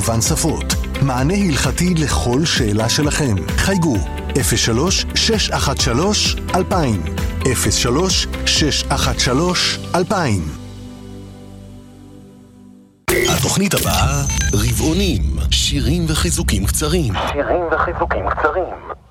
במגוון שפות. מענה הלכתי לכל שאלה שלכם. חייגו 03-613-2000 03-613-2000. התוכנית הבאה, רבעונים, שירים וחיזוקים קצרים.